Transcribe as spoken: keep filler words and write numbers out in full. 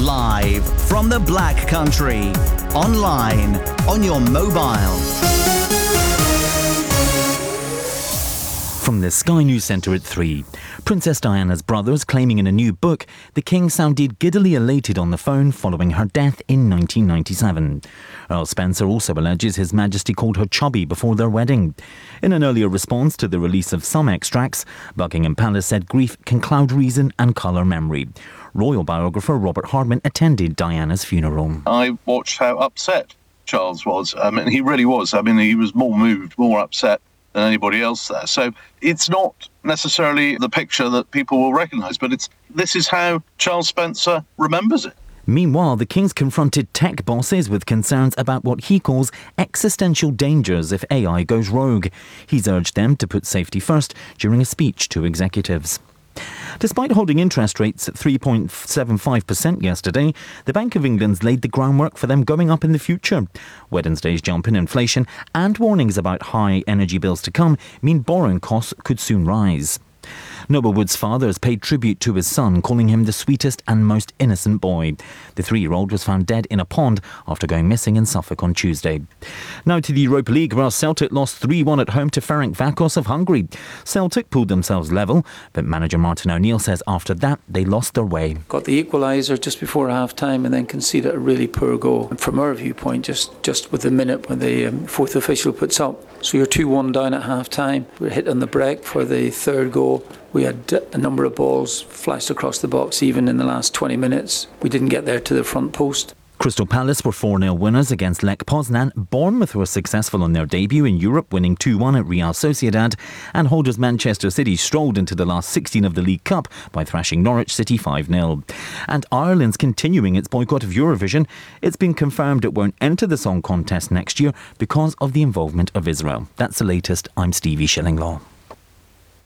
Live from the Black Country. Online, on your mobile. From the Sky News Centre at three. Princess Diana's brothers claiming in a new book the King sounded giddily elated on the phone following her death in nineteen ninety-seven. Earl Spencer also alleges His Majesty called her chubby before their wedding. In an earlier response to the release of some extracts, Buckingham Palace said grief can cloud reason and colour memory. Royal biographer Robert Hardman attended Diana's funeral. I watched how upset Charles was. I mean, he really was. I mean, he was more moved, more upset than anybody else there. So it's not necessarily the picture that people will recognise, but it's this is how Charles Spencer remembers it. Meanwhile, the King's confronted tech bosses with concerns about what he calls existential dangers if A I goes rogue. He's urged them to put safety first during a speech to executives. Despite holding interest rates at three point seven five percent yesterday, the Bank of England's laid the groundwork for them going up in the future. Wednesday's jump in inflation and warnings about high energy bills to come mean borrowing costs could soon rise. Noble Wood's father has paid tribute to his son, calling him the sweetest and most innocent boy. The three-year-old was found dead in a pond after going missing in Suffolk on Tuesday. Now to the Europa League, where Celtic lost three one at home to Ferencváros of Hungary. Celtic pulled themselves level, but manager Martin O'Neill says after that they lost their way. Got the equaliser just before half-time and then conceded a really poor goal. And from our viewpoint, just, just with the minute when the um, fourth official puts up. So you're two one down at half-time. We're hit on the break for the third goal. We had a number of balls flashed across the box even in the last twenty minutes. We didn't get there to the front post. Crystal Palace were four nil winners against Lech Poznan. Bournemouth were successful on their debut in Europe, winning two one at Real Sociedad. And holders Manchester City strolled into the last sixteen of the League Cup by thrashing Norwich City five nil. And Ireland's continuing its boycott of Eurovision. It's been confirmed it won't enter the song contest next year because of the involvement of Israel. That's the latest. I'm Stevie Shillinglaw.